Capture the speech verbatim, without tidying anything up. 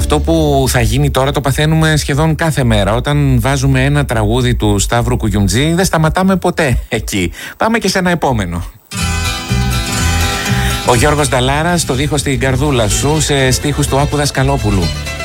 Αυτό που θα γίνει τώρα το παθαίνουμε σχεδόν κάθε μέρα. Όταν βάζουμε ένα τραγούδι του Σταύρου Κουγιουμτζή, δεν σταματάμε ποτέ εκεί. Πάμε και σε ένα επόμενο. Ο Γιώργος Νταλάρας, το δίχως στην καρδούλα σου, σε στίχους του Άκου Δασκαλόπουλου.